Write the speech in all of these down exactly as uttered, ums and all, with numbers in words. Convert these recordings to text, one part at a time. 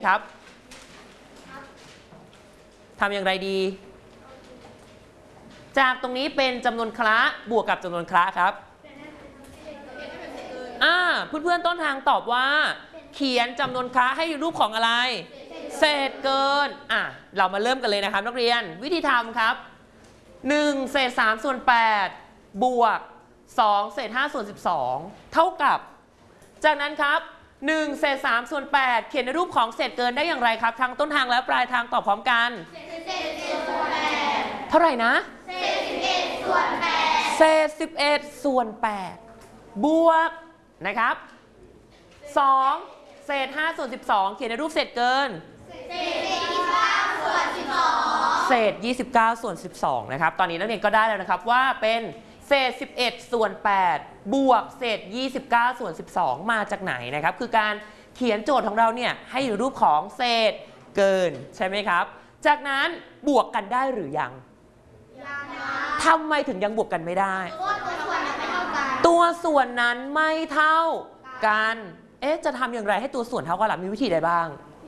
ครับทำอย่างไรดีจากตรงนี้เป็นจำนวนคละบวกกับจำนวนคละครับอ่าเพื่อนๆต้นทางตอบว่าเขียนจำนวนคละให้อยู่รูปของอะไรเศษเกินอ่ะเรามาเริ่มกันเลยนะครับนักเรียนวิธีทำครับหนึ่งเศษสามส่วนแปดบวกสองเศษห้าส่วนสิบสองเท่ากับจากนั้นครับหนึ่งเศษสามส่วนแปดเขียนในรูปของเศษเกินได้อย่างไรครับทั้งต้นทางและปลายทางตอบพร้อมกันเศษส่วนแปดเท่าไหร่นะเศษสิบเอ็ดส่วนแปดเศษสิบเอ็ดส่วนแปดบวกนะครับสองเศษห้าส่วนสิบสองเขียนในรูปเศษเกินเศษยี่สิบเก้าส่วนสิบสองเศษยี่สิบเก้าส่วนสิบสองนะครับตอนนี้นักเรียนก็ได้แล้วนะครับว่าเป็นเศษสิบเอ็ดส่วนแปดบวกเศษยี่สิบเก้าส่วนสิบสองมาจากไหนนะครับคือการเขียนโจทย์ของเราเนี่ยให้อยู่รูปของเศษเกินใช่ไหมครับจากนั้นบวกกันได้หรือยังทำไมถึงยังบวกกันไม่ได้ตัวส่วนนั้นไม่เท่ากันเอ๊ะจะทำอย่างไรให้ตัวส่วนเท่ากันล่ะมีวิธีใดบ้าง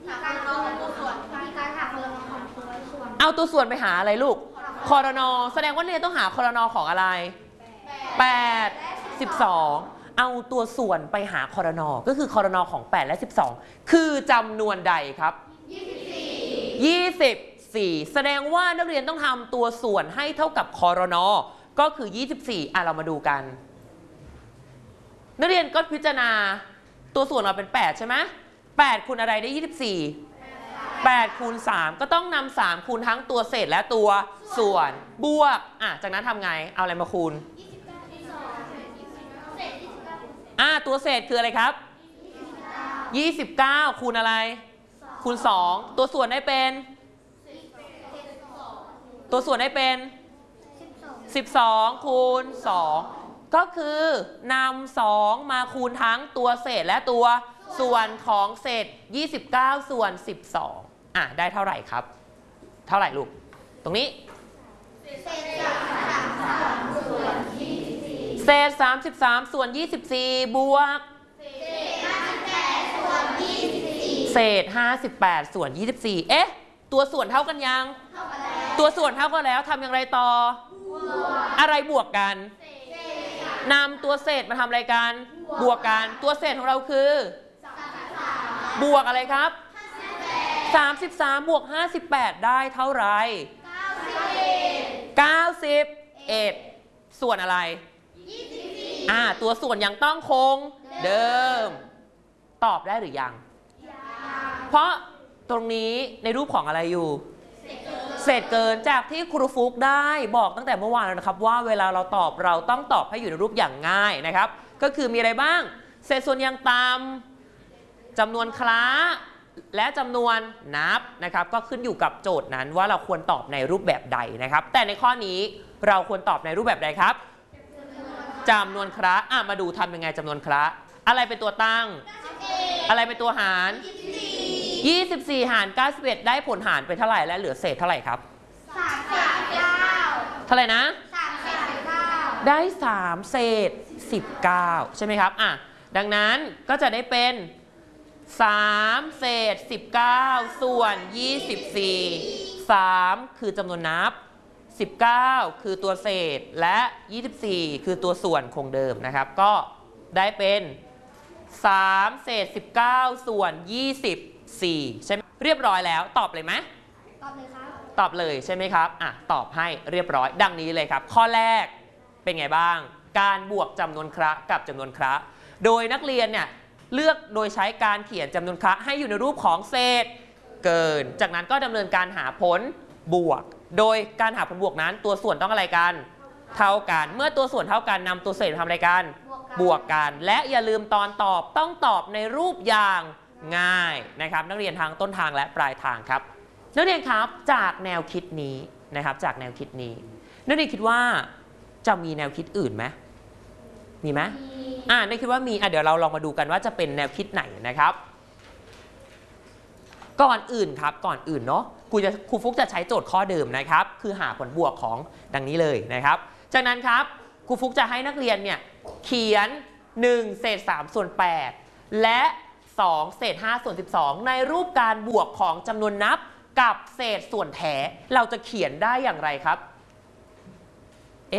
เอาตัวส่วนไปหาอะไรลูกคอรนอแสดงว่าเรียนต้องหาคอรนอของอะไรแปด สิบสองเอาตัวส่วนไปหาคอรนอก็คือคอรนอของแปดและสิบสองคือจำนวนใดครับยี่สิบสี่แสดงว่านักเรียนต้องทำตัวส่วนให้เท่ากับคอรนอก็คือยี่สิบสี่อ่ะเรามาดูกันนักเรียนก็พิจารณาตัวส่วนมาเป็นแปดใช่ไหมแปดคูณอะไรได้ยี่สิบสี่แปดคูณสามก็ต้องนำสามคูณทั้งตัวเศษและตัวส่วนบวกอ่ะจากนั้นทำไงเอาอะไรมาคูณอ่ะตัวเศษคืออะไรครับยี่สิบเก้าคูณอะไรคูณสองตัวส่วนได้เป็นตัวส่วนได้เป็นสิบสองคูณสองก็คือนำสองมาคูณทั้งตัวเศษและตัวส่วนของเศษยี่สิบเก้าส่วนสิบสองอ่ะได้เท่าไหร่ครับเท่าไหร่ลูกตรงนี้เศษสามสิบสามส่วนยี่สิบสี่บวกเศษห้าสิบแปดส่วนยี่สิบสี่เอ๊ะตัวส่วนเท่ากันยังตัวส่วนเท่ากันแล้วทำอย่างไรต่ออะไรบวกกันนำตัวเศษมาทำอะไรกันบวกกันตัวเศษของเราคือบวกอะไรครับสามสิบสามบวกห้าสิบแปดได้เท่าไหร่เก้าสิบเอ็ดส่วนอะไรอ่าตัวส่วนยังต้องคงเดิมตอบได้หรือยังเพราะตรงนี้ในรูปของอะไรอยู่เศษเกินจากที่ครูฟุกได้บอกตั้งแต่เมื่อวานแล้วนะครับว่าเวลาเราตอบเราต้องตอบให้อยู่ในรูปอย่างง่ายนะครับก็คือมีอะไรบ้างเศษส่วนยังต่ำจำนวนคละและจำนวนนับนะครับก็ขึ้นอยู่กับโจทย์นั้นว่าเราควรตอบในรูปแบบใดนะครับแต่ในข้อนี้เราควรตอบในรูปแบบใดครับจำนวนคละอ่ะมาดูทำยังไงจำนวนคละอะไรเป็นตัวตั้งอะไรเป็นตัวหารยี่สิบสี่หารเก้าสิบเอ็ดได้ผลหารไปเท่าไหร่และเหลือเศษเท่าไหร่ครับสามเศษเก้าเท่าไหร่นะสามเศษเก้าได้สามเศษสิบเก้าใช่ไหมครับอ่ะดังนั้นก็จะได้เป็นสามเศษสิบเก้าส่วนยี่สิบสี่ สามคือจำนวนนับสิบเก้าคือตัวเศษและยี่สิบสี่คือตัวส่วนคงเดิมนะครับก็ได้เป็นสามเศษสิบเก้าส่วนยี่สิบสี่ใช่ไหมเรียบร้อยแล้วตอบเลยไหมตอบเลยครับตอบเลยใช่ไหมครับอ่ะตอบให้เรียบร้อยดังนี้เลยครับข้อแรกเป็นไงบ้างการบวกจำนวนคละกับจำนวนคละโดยนักเรียนเนี่ยเลือกโดยใช้การเขียนจำนวนคละให้อยู่ในรูปของเศษเกินจากนั้นก็ดำเนินการหาผลบวกโดยการหาผลบวกนั้นตัวส่วนต้องอะไรกันเท่ากันเมื่อตัวส่วนเท่ากันนำตัวเศษทำอะไรกันบวกกันและอย่าลืมตอนตอบต้องตอบในรูปอย่างง่ายนะครับนักเรียนทางต้นทางและปลายทางครับนักเรียนครับจากแนวคิดนี้นะครับจากแนวคิดนี้นักเรียนคิดว่าจะมีแนวคิดอื่นไหมมีไหมอ่านักเรียนคิดว่ามีอ่ะเดี๋ยวเราลองมาดูกันว่าจะเป็นแนวคิดไหนนะครับก่อนอื่นครับก่อนอื่นเนาะครูจะครูฟุกจะใช้โจทย์ข้อเดิมนะครับคือหาผลบวกของดังนี้เลยนะครับจากนั้นครับครูฟุกจะให้นักเรียนเนี่ยเขียนหนึ่งเศษสามส่วนแปดและสองเศษห้าส่วนสิบสองในรูปการบวกของจำนวนนับกับเศษส่วนแท้เราจะเขียนได้อย่างไรครับเอ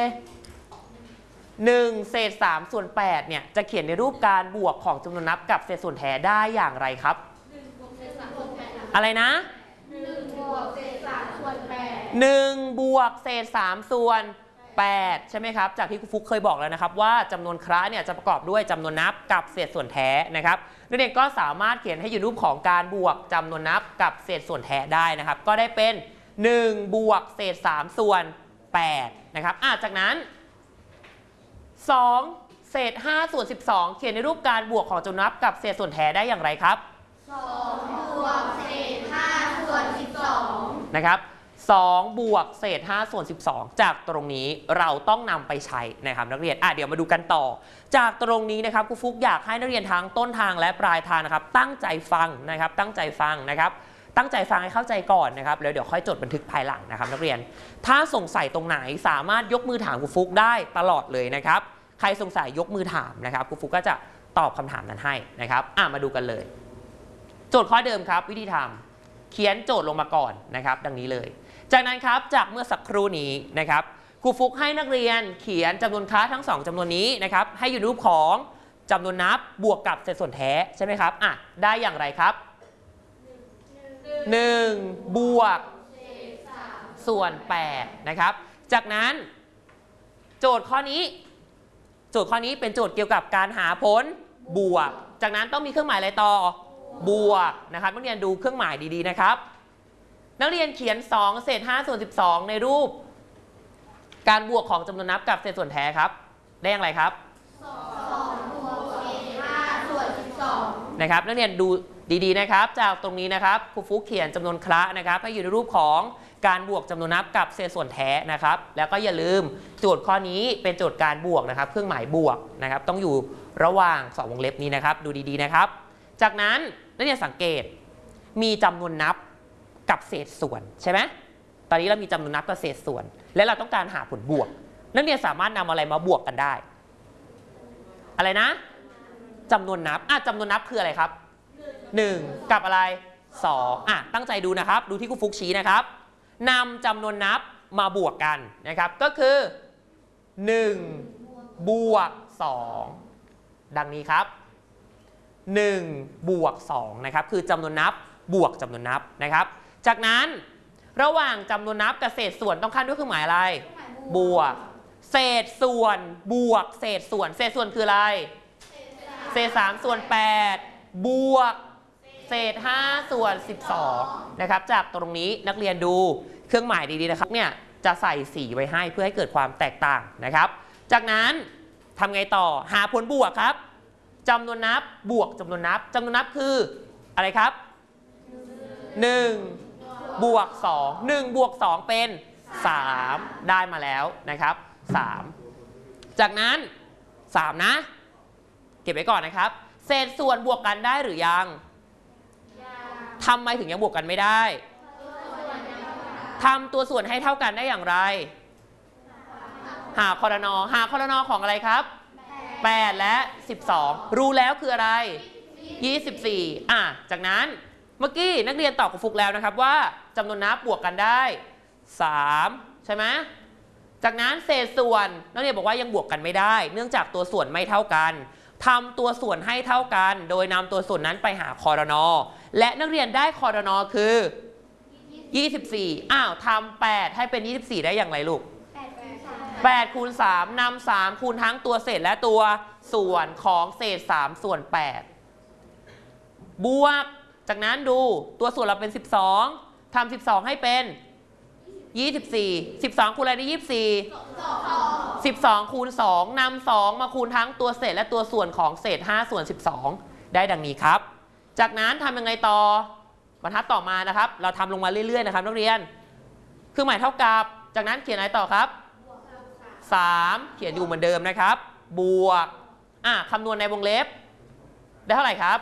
หนึ่งเศษสามส่วนแปดเนี่ยจะเขียนในรูปการบวกของจำนวนนับกับเศษส่วนแท้ได้อย่างไรครับอะไรนะหนึ่งบวกเศษสามส่วนแปดหนึ่งบวกเศษสามส่วนแปดใช่ไหมครับจากที่ครูฟุกเคยบอกแล้วนะครับว่าจำนวนคระเนี่ยจะประกอบด้วยจำนวนนับกับเศษส่วนแท้นะครับนักเรียนก็สามารถเขียนให้อยู่รูปของการบวกจำนวนนับกับเศษส่วนแท้ได้นะครับก็ได้เป็นหนึ่งบวกเศษสามส่วนแปดนะครับอ่ะจากนั้นสองเศษห้าส่วนสิบสองเขียนในรูปการบวกของจำนวนนับกับเศษส่วนแท้ได้อย่างไรครับสองบวกเศษห้าส่วนสิบสองนะครับสองบวกเศษห้าส่วนสิบสองจากตรงนี้เราต้องนำไปใช้นะครับนักเรียนอ่ะเดี๋ยวมาดูกันต่อจากตรงนี้นะครับครูฟุกอยากให้นักเรียนทั้งต้นทางและปลายทางนะครับตั้งใจฟังนะครับตั้งใจฟังนะครับตั้งใจฟังให้เข้าใจก่อนนะครับแล้วเดี๋ยวค่อยจดบันทึกภายหลังนะครับนักเรียนถ้าสงสัยตรงไหนสามารถยกมือถามครูฟุกได้ตลอดเลยนะครับใครสงสัยยกมือถามนะครับครูฟุกก็จะตอบคำถามนั้นให้นะครับอ่ะมาดูกันเลยโจทย์ข้อเดิมครับวิธีทำเขียนโจทย์ลงมาก่อนนะครับดังนี้เลยจากนั้นครับจากเมื่อสักครู่นี้นะครับครูฟุกให้นักเรียนเขียนจำนวนคระทั้งสองจำนวนนี้นะครับให้อยู่ในรูปของจำนวนนับบวกกับเศษส่วนแท้ใช่ไหมครับอ่ะได้อย่างไรครับหนึ่งบวกส่วนแปดนะครับจากนั้นโจทย์ข้อนี้โจทย์ข้อนี้เป็นโจทย์เกี่ยวกับการหาผลบวกจากนั้นต้องมีเครื่องหมายอะไรต่อบวกนะครับนักเรียนดูเครื่องหมายดีๆนะครับนักเรียนเขียนสองเศษห้าส่วนสิบสองในรูปการบวกของจำนวนนับกับเศษส่วนแท้ครับได้อย่างไรครับสองบวกเศษห้าส่วนสิบสองนะครับนักเรียนดูดีๆนะครับจากตรงนี้นะครับครูฟุกเขียนจำนวนคระนะครับให้อยู่ในรูปของการบวกจำนวนนับกับเศษส่วนแท้นะครับแล้วก็อย่าลืมโจทย์ข้อนี้เป็นโจทย์การบวกนะครับเครื่องหมายบวกนะครับต้องอยู่ระหว่างสองวงเล็บนี้นะครับดูดีๆนะครับจากนั้นนักเรียนสังเกตมีจำนวนนับกับเศษส่วนใช่ไหมตอนนี้เรามีจำนวนนับกับเศษส่วนและเราต้องการหาผลบวกนักเรียนสามารถนำอะไรมาบวกกันได้อะไรนะจำนวนนับอ่ะจำนวนนับคืออะไรครับหนึ่งกับอะไรสองอ่ะตั้งใจดูนะครับดูที่ครูฟุกชี้นะครับนำจำนวนนับมาบวกกันนะครับก็คือหนึ่งบวกสองดังนี้ครับหนึ่งบวกสองนะครับคือจำนวนนับบวกจำนวนนับนะครับจากนั้นระหว่างจำนวนนับกับเศษส่วนต้องขั้นด้วยเครื่องหมายอะไรบวกเศษส่วนบวกเศษส่วนเศษส่วนคืออะไรเศษสามส่วนแปดบวกเศษห้าส่วนสิบสองนะครับจากตรงนี้นักเรียนดูเครื่องหมายดีๆนะครับเนี่ยจะใส่สีไว้ให้เพื่อให้เกิดความแตกต่างนะครับจากนั้นทำไงต่อหาผลบวกครับจำนวนนับบวกจำนวนนับจำนวนนับคืออะไรครับหนึ่งบวกสอง หนึ่งบวกสองเป็นสามได้มาแล้วนะครับสามจากนั้นสามนะเก็บไว้ก่อนนะครับเศษส่วนบวกกันได้หรือยังทำไมถึงยังบวกกันไม่ได้ทำตัวส่วนให้เท่ากันได้อย่างไรหาคอรนอหาคอรนอของอะไรครับแปดและสิบสองรู้แล้วคืออะไรยี่สิบสี่อ่ะจากนั้นเมื่อกี้นักเรียนตอบกับฟุกแล้วนะครับว่าจำนวนนับบวกกันได้สามใช่ไหมจากนั้นเศษส่วนนักเรียนบอกว่ายังบวกกันไม่ได้เนื่องจากตัวส่วนไม่เท่ากันทำตัวส่วนให้เท่ากันโดยนำตัวส่วนนั้นไปหาคอรนอและนักเรียนได้คอรนอคือยี่สิบสี่อ้าวทำแปดให้เป็นยี่สิบสี่ได้อย่างไรลูกแปดคูณสามนำสามคูณทั้งตัวเศษและตัวส่วนของเศษสามส่วนแปดบวกจากนั้นดูตัวส่วนเราเป็นสิบสองทำสิบสองให้เป็นยี่สิบสี่ สิบสองคูณอะไรได้ยี่สิบสี่ สิบสองคูณสองนำสองมาคูณทั้งตัวเศษและตัวส่วนของเศษห้าส่วนสิบสองได้ดังนี้ครับจากนั้นทำยังไงต่อบรรทัดต่อมานะครับเราทำลงมาเรื่อยๆนะครับนักเรียนเครื่องหมายเท่ากับจากนั้นเขียนอะไรต่อครับสามเขียนอยู่เหมือนเดิมนะครับบวกอ่ะคำนวณในวงเล็บได้เท่าไหร่ครับ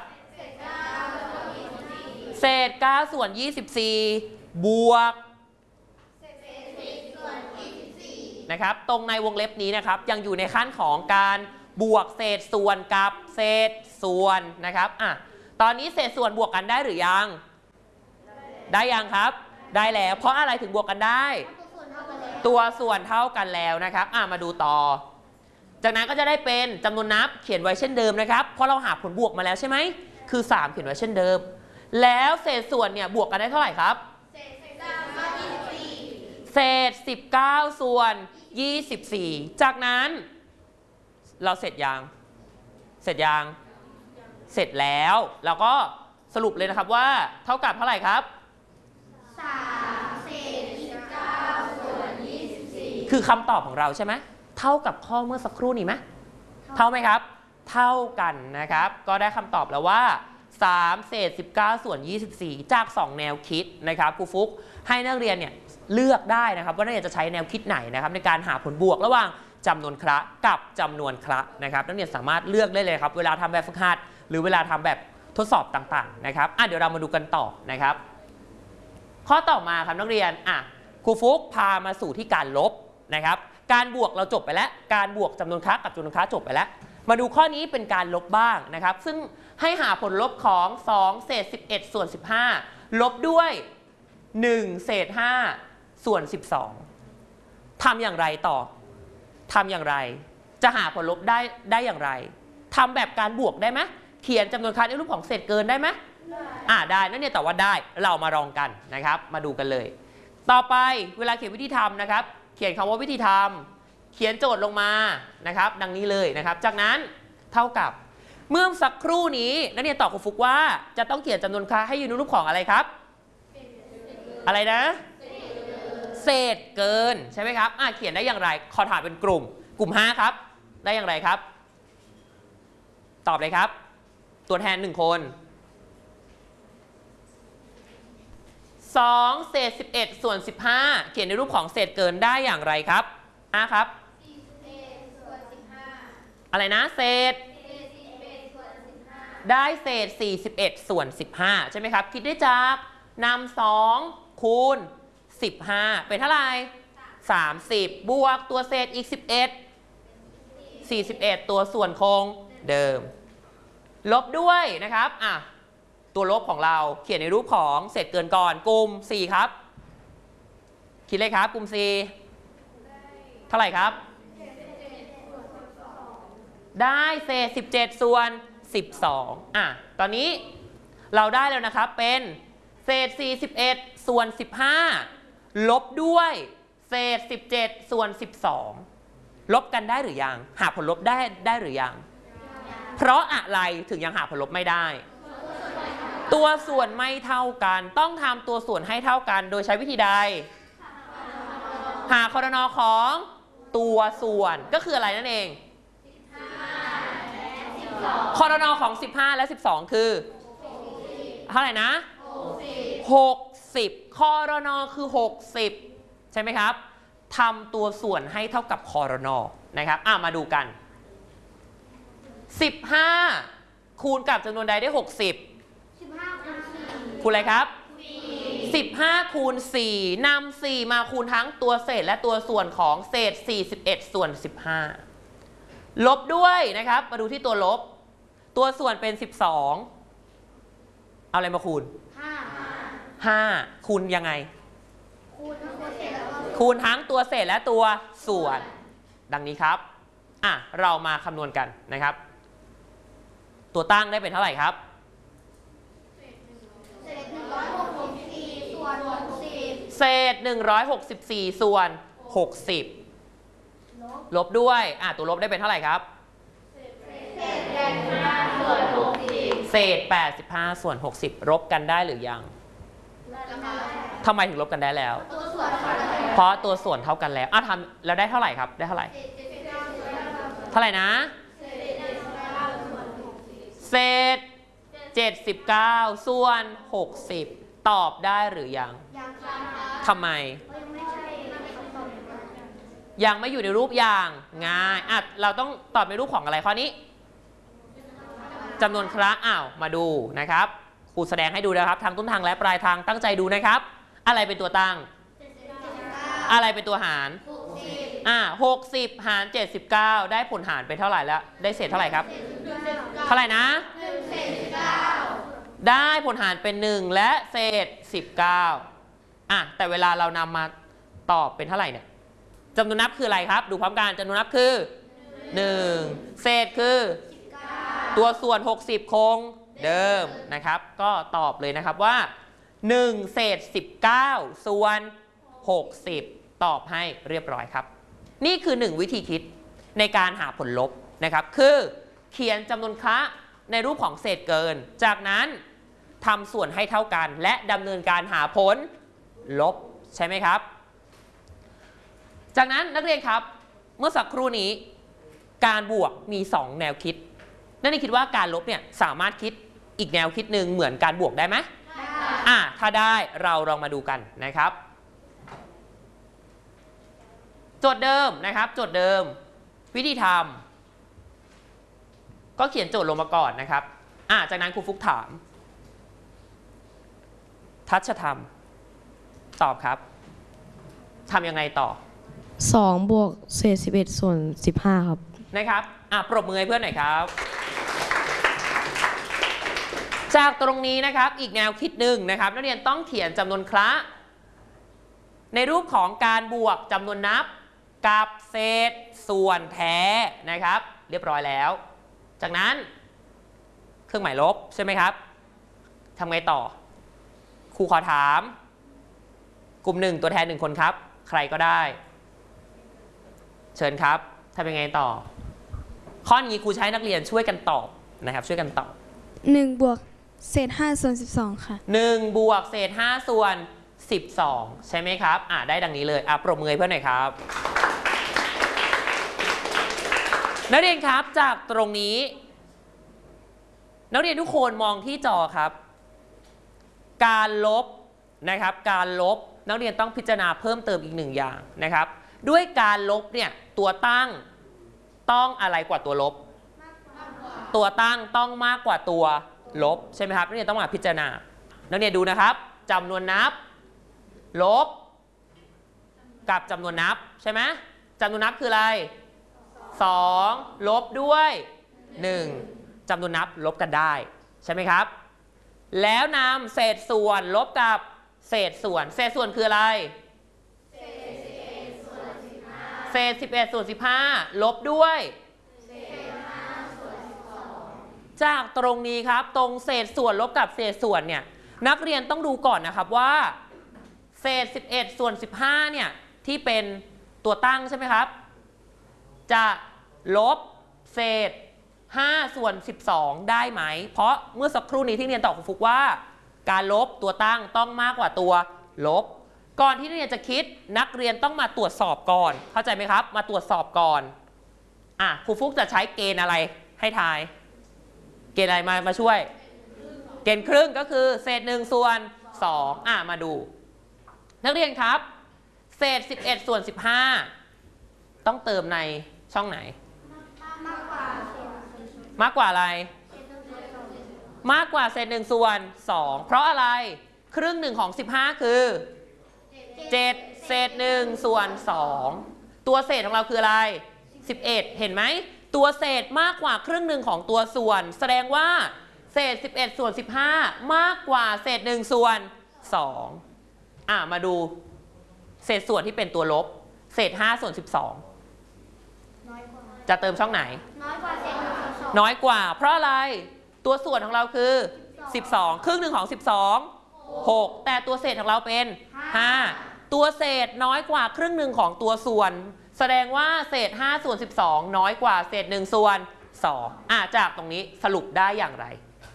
เศษเก้าส่วนยี่สิบสี่บวกเศษสิบส่วนยี่สิบสี่นะครับตรงในวงเล็บนี้นะครับยังอยู่ในขั้นของการบวกเศษส่วนกับเศษส่วนนะครับอ่ะตอนนี้เศษส่วนบวกกันได้หรือยังได้ยังครับได้แล้วเพราะอะไรถึงบวกกันได้ตัวส่วนเท่ากันแล้วนะครับอ่ะมาดูต่อจากนั้นก็จะได้เป็นจำนวนนับเขียนไว้เช่นเดิมนะครับเพราะเราหาผลบวกมาแล้วใช่ไหมคือสามเขียนไว้เช่นเดิมแล้วเศษส่วนเนี่ยบวกกันได้เท่าไหร่ครับเศษสิบเก้าส่วนยี่สิบสี่จากนั้นเราเสร็จยังเสร็จยังเสร็จแล้วเราก็สรุปเลยนะครับว่าเท่ากับเท่าไหร่ครับสามเศษสิบเก้าส่วนยี่สิบสี่คือคำตอบของเราใช่ไหมเท่ากับข้อเมื่อสักครู่นี้ไหมเท่าไหมครับเท่ากันนะครับก็ได้คำตอบแล้วว่าสามเศษสิบเก้าส่วนยี่สิบสี่จากสองแนวคิดนะครับครูฟุกให้นักเรียนเนี่ยเลือกได้นะครับว่านักเรียนจะใช้แนวคิดไหนนะครับในการหาผลบวกระหว่างจำนวนคละกับจำนวนคละนะครับนักเรียนสามารถเลือกได้เลยครับเวลาทำแบบฝึกหัดหรือเวลาทำแบบทดสอบต่างๆนะครับอ่ะเดี๋ยวเรามาดูกันต่อนะครับข้อต่อมาครับนักเรียนอ่ะครูฟุกพามาสู่ที่การลบนะครับการบวกเราจบไปแล้วการบวกจำนวนคละกับจำนวนคละจบไปแล้วมาดูข้อนี้เป็นการลบบ้างนะครับซึ่งให้หาผลลบของสองเศษสิบเอ็ดส่วนสิบห้าลบด้วยหนึ่งเศษห้าส่วนสิบสองทำอย่างไรต่อทำอย่างไรจะหาผลลบได้ได้อย่างไรทำแบบการบวกได้ไหมเขียนจำนวนคละในรูปของเศษเกินได้ไหมอ่าได้นั่นเนี่ยแต่ว่าได้เรามาลองกันนะครับมาดูกันเลยต่อไปเวลาเขียนวิธีทำนะครับเขียนคำว่าวิธีทำเขียนโจทย์ลงมานะครับดังนี้เลยนะครับจากนั้นเท่ากับเมื่อสักครู่นี้นักเรียนตอบครูฟุกว่าจะต้องเขียนจำนวนคละให้อยู่ในรูปของอะไรครับอะไรนะเศษเกินใช่ไหมครับอ่ะเขียนได้อย่างไรขอถามเป็นกลุ่มกลุ่มห้าครับได้อย่างไรครับตอบเลยครับตัวแทนหนึ่งคนสองเศษสิบเอ็ดส่วนสิบห้าเขียนในรูปของเศษเกินได้อย่างไรครับอ่ะครับอะไรนะเศษได้เศษสี่สิบเอ็ดส่วนสิบห้าใช่ไหมครับคิดได้จากนำสองคูณสิบห้าเป็นเท่าไหร่สามสิบบวกตัวเศษอีกสิบเอ็ด สี่สิบเอ็ดตัวส่วนคงเดิมลบด้วยนะครับอ่ะตัวลบของเราเขียนในรูปของเศษเกินก่อนกลุ่มสี่ครับคิดเลยครับกลุ่มสี่เท่าไหร่ครับได้เศษสิบเจ็ดส่วนสิบสองอ่ะตอนนี้เราได้แล้วนะครับเป็นเศษสี่สิบเอ็ดส่วนสิบห้าลบด้วยเศษสิบเจ็ดส่วนสิบสองลบกันได้หรือยังหาผลลบได้ได้หรือยังเพราะอะไรถึงยังหาผลลบไม่ได้ตัวส่วนไม่เท่ากันต้องทำตัวส่วนให้เท่ากันโดยใช้วิธีใดหาครน.ของตัวส่วนก็คืออะไรนั่นเองครน.ของสิบห้าและสิบสองคือเท่าไหร่นะหกสิบครน.คือหกสิบใช่ไหมครับทำตัวส่วนให้เท่ากับครน.นะครับอ่ะมาดูกันสิบห้าคูณกับจำนวนใดได้หกสิบคูณอะไรครับสิบห้าคูณสี่นำสี่มาคูณทั้งตัวเศษและตัวส่วนของเศษสี่สิบเอ็ดส่วนสิบห้าลบด้วยนะครับมาดูที่ตัวลบตัวส่วนเป็นสิบสองเอาอะไรมาคูณห้าคูณยังไงคูณทั้งตัวเศษและตัวส่วนดังนี้ครับอ่ะเรามาคำนวณกันนะครับตัวตั้งได้เป็นเท่าไหร่ครับเศษหนึ่งร้อยหกสิบสี่ส่วนหกสิบลบด้วยอ่ะตัวลบได้เป็นเท่าไหร่ครับเศษแปดสิบห้าส่วนหกสิบลบกันได้หรือยังทำไมถึงลบกันได้แล้วเพราะตัวส่วนเท่ากันแล้วอ่ะทำแล้วได้เท่าไหร่ครับได้เท่าไหร่เท่าไหร่นะเศษเจ็ดสิบเก้าส่วนหกสิบตอบได้หรือยังทำไมยังไม่อยู่ในรูปอย่างง่ายอ่ะเราต้องตอบในรูปของอะไรข้อนี้จำนวนคละอ้าวมาดูนะครับครูแสดงให้ดูนะครับทางต้นทางและปลายทางตั้งใจดูนะครับอะไรเป็นตัวตั้งอะไรเป็นตัวหารอ่าหกสิบหารเจ็ดสิบเก้าได้ผลหารไปเท่าไหร่แล้วได้เศษเท่าไหร่ครับเท่าไหร่นะได้ผลหารเป็นหนึ่งและเศษสิบเก้าอ่ะแต่เวลาเรานำมาตอบเป็นเท่าไหร่เนี่ยจำนวนนับคืออะไรครับดูพร้อมกันจำนวนนับคือหนึ่งเศษคือตัวส่วนหกสิบคงเดิมนะครับก็ตอบเลยนะครับว่าหนึ่งเศษสิบเก้าส่วนหกสิบตอบให้เรียบร้อยครับนี่คือหนึ่งวิธีคิดในการหาผลลบนะครับคือเขียนจำนวนคละในรูปของเศษเกินจากนั้นทำส่วนให้เท่ากันและดำเนินการหาผลลบใช่ไหมครับจากนั้นนักเรียนครับเมื่อสักครู่นี้การบวกมีสองแนวคิดนั่นนี่คิดว่าการลบเนี่ยสามารถคิดอีกแนวคิดหนึ่งเหมือนการบวกได้ไหมอ่ะถ้าได้เราลองมาดูกันนะครับโจทย์เดิมนะครับโจทย์เดิมวิธีทำก็เขียนโจทย์ลงมาก่อนนะครับอ่ะจากนั้นครูฟุกถามทัชธรรมตอบครับทำยังไงต่อสองบวกเศษสิบเอ็ดส่วนสิบห้าครับนะครับอ่ะปรบมือให้เพื่อนหน่อยครับจากตรงนี้นะครับอีกแนวคิดหนึ่งนะครับนักเรียนต้องเขียนจำนวนคละในรูปของการบวกจำนวนนับกับเศษส่วนแท้นะครับเรียบร้อยแล้วจากนั้นเครื่องหมายลบใช่ไหมครับทำไงต่อครูขอถามกลุ่มหนึ่งตัวแทนหนึ่งคนครับใครก็ได้เชิญครับทำยังไงต่อข้อนี้ครูใช้นักเรียนช่วยกันตอบนะครับช่วยกันตอบหนึ่งบวกเศษห้าส่วนสิบสองค่ะหนึ่งบวกเศษห้าส่วนสิบสองใช่ไหมครับอ่าได้ดังนี้เลยอ่ะปรบมือเพื่อนหน่อยครับนักเรียนครับจากตรงนี้นักเรียนทุกคนมองที่จอครับการลบนะครับการลบนักเรียนต้องพิจารณาเพิ่มเติมอีกหนึ่งอย่างนะครับด้วยการลบเนี่ยตัวตั้งต้องอะไรกว่าตัวลบตัวตั้งต้องมากกว่าตัวลบใช่ไหมครับนักเรียนต้องมาพิจารณานักเรียนดูนะครับจำนวนนับลบกับจำนวนนับใช่ไหมจำนวนนับคืออะไรสองลบด้วยหนึ่งจำนวนนับลบกันได้ใช่ไหมครับแล้วนำเศษส่วนลบกับเศษส่วนเศษส่วนคืออะไรเศษสิบเอ็ดส่วนสิบห้าลบด้วยจากตรงนี้ครับตรงเศษส่วนลบกับเศษส่วนเนี่ยนักเรียนต้องดูก่อนนะครับว่าเศษสิบเอ็ดส่วนสิบห้าเนี่ยที่เป็นตัวตั้งใช่ไหมครับจะลบเศษห้าส่วนสิบสองได้ไหมเพราะเมื่อสักครู่นี้ที่เรียนตอบครูฟุกว่าการลบตัวตั้งต้องมากกว่าตัวลบก่อนที่นักเรียนจะคิดนักเรียนต้องมาตรวจสอบก่อนเข้าใจไหมครับมาตรวจสอบก่อนอ่ะครูฟุกจะใช้เกณฑ์อะไรให้ทายเกณฑ์อะไรมามาช่วยเกณฑ์ครึ่งก็คือเศษหนึ่งส่วนสองอ่ะมาดูนักเรียนครับเศษสิบเอ็ดส่วนสิบห้าต้องเติมในช่องไหนมากกว่ามากกว่าอะไรมากกว่าเศษหนึ่งส่วนสองเพราะอะไรครึ่งหนึ่งของสิบห้าคือเจ็ดเศษหนึ่งส่วนสองตัวเศษของเราคืออะไรสิบเอ็ดเห็นไหมตัวเศษมากกว่าครึ่งหนึ่งของตัวส่วนแสดงว่าเศษสิบเอ็ดส่วนสิบห้ามากกว่าเศษหนึ่งส่วนสองอ่ะมาดูเศษส่วนที่เป็นตัวลบเศษห้าส่วนสิบสองจะเติมช่องไหนน้อยกว่าเศษหนึ่งส่วนสองน้อยกว่าเพราะอะไรตัวส่วนของเราคือสิบสองครึ่งหนึ่งของสิบสองหกแต่ตัวเศษของเราเป็นห้าตัวเศษน้อยกว่าครึ่งหนึ่งของตัวส่วนแสดงว่าเศษห้าส่วนสิบสองน้อยกว่าเศษหนึ่งส่วนสองอ่ะจากตรงนี้สรุปได้อย่างไร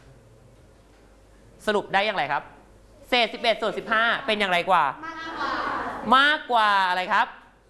สรุปได้อย่างไรครับเศษสิบเอ็ดส่วนสิบห้าเป็นอย่างไรกว่ามากกว่าอะไรครับ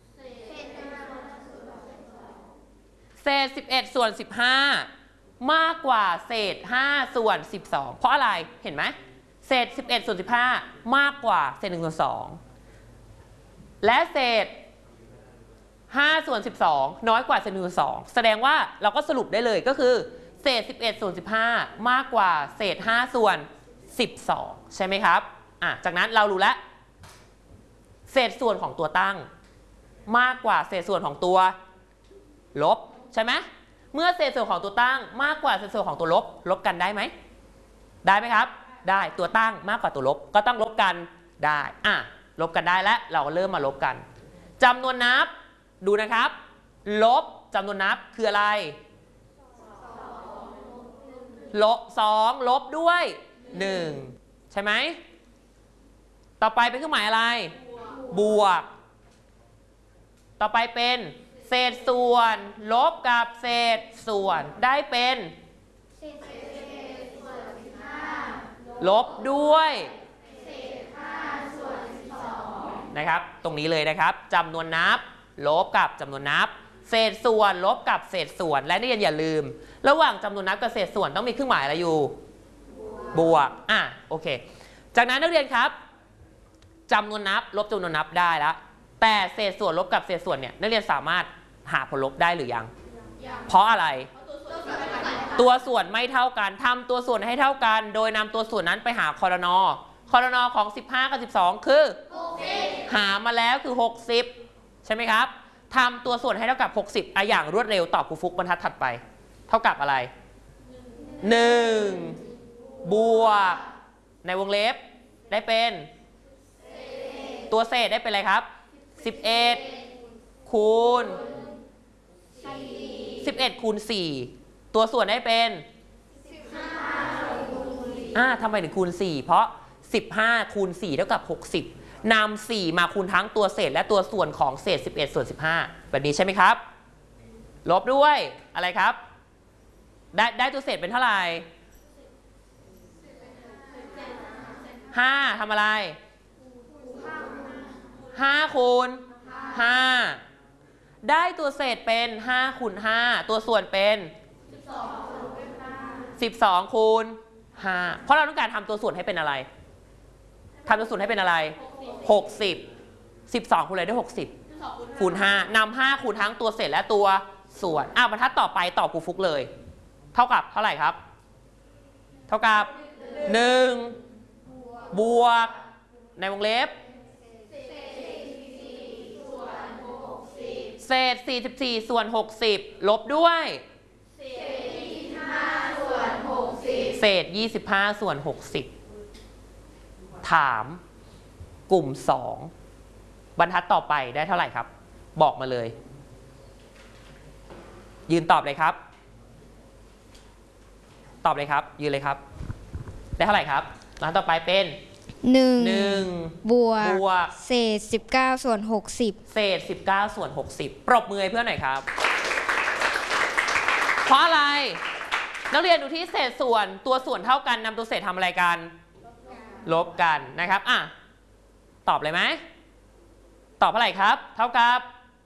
เศษสิบเอ็ดส่วนสิบห้ามากกว่าเศษห้าส่วนสิบสองเพราะอะไรเห็นไหมเศษสิบเอ็ดส่วนสิบห้ามากกว่าเศษหนึ่งส่วนสองและเศษห้าส่วนสิบสองน้อยกว่าเศษหนึ่งส่วนสองแสดงว่าเราก็สรุปได้เลยก็คือเศษสิบเอ็ดส่วนสิบห้ามากกว่าเศษห้าส่วนสิบสองใช่ไหมครับอ่ะจากนั้นเรารู้แล้วเศษส่วนของตัวตั้งมากกว่าเศษส่วนของตัวลบใช่ไหมเมื่อเศษส่วนของตัวตั้งมากกว่าเศษส่วนของตัวลบลบกันได้ไหมได้ไหมครับได้ตัวตั้งมากกว่าตัวลบก็ต้องลบกันได้อ่ะลบกันได้แล้วเราก็เริ่มมาลบกันจำนวนนับดูนะครับลบจำนวนนับคืออะไรลบสองลบด้วยหนึ่งใช่ไหมต่อไปเป็นเครื่องหมายอะไรบวกต่อไปเป็นเศษส่วนลบกับเศษส่วนได้เป็นลบด้วยนะครับตรงนี้เลยนะครับจำนวนนับลบกับจำนวนนับเศษส่วนลบกับเศษส่วนและนักเรียนอย่าลืมระหว่างจำนวนนับกับเศษส่วนต้องมีเครื่องหมายอะไรอยู่บวกอ่ะโอเคจากนั้นนักเรียนครับจำนวนนับลบจำนวนนับได้แล้วแต่เศษส่วนลบกับเศษส่วนเนี่ยนักเรียนสามารถหาผลลบได้หรือยังเพราะอะไรตัวส่วนไม่เท่ากันทำตัวส่วนให้เท่ากันโดยนำตัวส่วนนั้นไปหาคอรนอคอรนอของสิบห้ากับสิบสองคือหามาแล้วคือหกสิบใช่ไหมครับทำตัวส่วนให้เท่ากับหกสิบอ่ะอย่างรวดเร็วตอบครูฟุกบรรทัดถัดไปเท่ากับอะไรหนึ่งบวกในวงเล็บได้เป็นตัวเศษได้เป็นอะไรครับสิบเอ็ดคูณสิบเอ็ดคูณสี่ตัวส่วนได้เป็นอ่าทำไมถึงคูณสี่เพราะสิบห้าคูณสี่เท่ากับหกสิบนำสี่มาคูณทั้งตัวเศษและตัวส่วนของเศษสิบเอ็ดส่วนสิบห้าแบบนี้ใช่ไหมครับลบด้วยอะไรครับได้ได้ตัวเศษเป็นเท่าไหร่ห้าทำอะไรห้าคูณห้าได้ตัวเศษเป็นห้าคูณห้าตัวส่วนเป็นสิบสองคูณห้าเพราะเราต้องการทำตัวส่วนให้เป็นอะไรทำตัวส่วนให้เป็นอะไรหกสิบ สิบสองคูณอะไรได้หกสิบคูณห้านำห้าคูณทั้งตัวเศษและตัวส่วนอ่ะบรรทัดต่อไปต่อครูฟุกเลยเท่ากับเท่าไหร่ครับเท่ากับหนึ่งบวกในวงเล็บเศษสี่สิบสี่ส่วนหกสิบลบด้วยเศษยี่สิบห้าส่วนหกสิบถามกลุ่มสองบรรทัดต่อไปได้เท่าไหร่ครับบอกมาเลยยืนตอบเลยครับตอบเลยครับยืนเลยครับได้เท่าไหร่ครับบรรทัดต่อไปเป็นหนึ่งหนึ่งบวกบวกเศษสิบเก้าส่วนหกสิบเศษสิบเก้าส่วนหกสิบปรบมือให้เพื่อนหน่อยครับเพราะอะไรนักเรียนดูที่เศษส่วนตัวส่วนเท่ากันนำตัวเศษทำอะไรกันลบกันนะครับอ่ะตอบเลยไหมตอบเท่าไหร่ครับเท่ากับ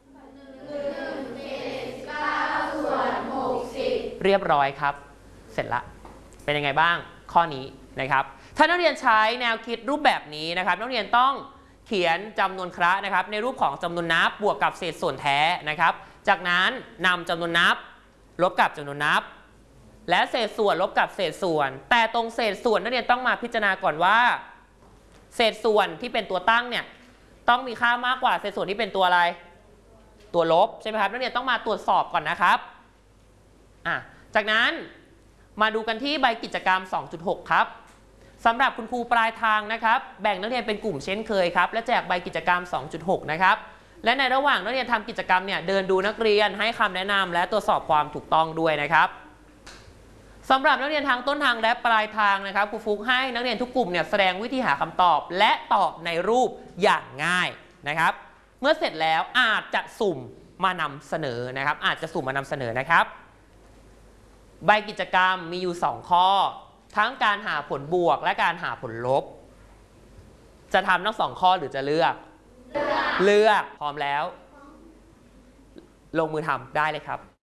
เรียบร้อยครับเสร็จละเป็นยังไงบ้างข้อนี้นะครับถ้านักเรียนใช้แนวคิดรูปแบบนี้นะครับนักเรียนต้องเขียนจำนวนคระนะครับในรูปของจำนวนนับบวกกับเศษส่วนแท้นะครับจากนั้นนำจำนวนนับลบกับจำนวนนับและเศษส่วนลบกับเศษส่วนแต่ตรงเศษส่วนนักเรียนต้องมาพิจารณาก่อนว่าเศษส่วนที่เป็นตัวตั้งเนี่ยต้องมีค่ามากกว่าเศษส่วนที่เป็นตัวอะไรตัวลบใช่ไหมครับนักเรียนต้องมาตรวจสอบก่อนนะครับอ่ะจากนั้นมาดูกันที่ใบกิจกรรม สองจุดหก ครับสำหรับคุณครูปลายทางนะครับแบ่งนักเรียนเป็นกลุ่มเช่นเคยครับและแจกใบกิจกรรม สองจุดหก นะครับและในระหว่างนักเรียนทำกิจกรรมเนี่ยเดินดูนักเรียนให้คำแนะนำและตรวจสอบความถูกต้องด้วยนะครับสำหรับนักเรียนทางต้นทางและปลายทางนะครับครูฟุกให้นักเรียนทุกกลุ่มเนี่ยแสดงวิธีหาคำตอบและตอบในรูปอย่างง่ายนะครับเมื่อเสร็จแล้วอาจจะสุ่มมานำเสนอนะครับอาจจะสุ่มมานำเสนอนะครับใบกิจกรรมมีอยู่สองข้อทั้งการหาผลบวกและการหาผลลบจะทำทั้งสองข้อหรือจะเลือกเลือกพร้อมแล้วลงมือทำได้เลยครับ